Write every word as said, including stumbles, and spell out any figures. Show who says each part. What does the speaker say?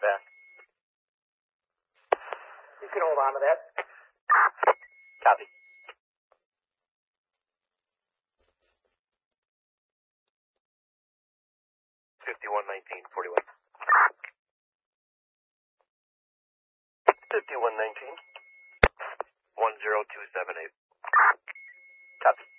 Speaker 1: back.
Speaker 2: You can hold on to that.
Speaker 1: Copy. fifty-one nineteen, forty-one. fifty-one nineteen. one zero two seven eight. Copy.